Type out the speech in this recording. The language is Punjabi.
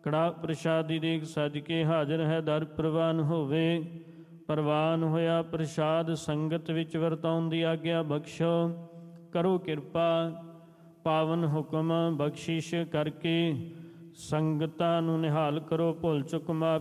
ਕੜਾ ਪ੍ਰਸ਼ਾਦੀ ਦੇਖ ਸਜ ਕੇ ਹਾਜ਼ਰ ਹੈ ਦਰ ਪ੍ਰਵਾਨ ਹੋਵੇ। ਪ੍ਰਵਾਨ ਹੋਇਆ ਪ੍ਰਸ਼ਾਦ ਸੰਗਤ ਵਿੱਚ ਵਰਤਾਉਣ ਦੀ ਆਗਿਆ ਬਖਸ਼ੋ। ਕਰੋ ਕਿਰਪਾ ਪਾਵਨ ਹੁਕਮ ਬਖਸ਼ਿਸ਼ ਕਰਕੇ ਸੰਗਤਾਂ ਨੂੰ ਨਿਹਾਲ ਕਰੋ। ਭੁੱਲ ਚੁੱਕ ਮਾਫ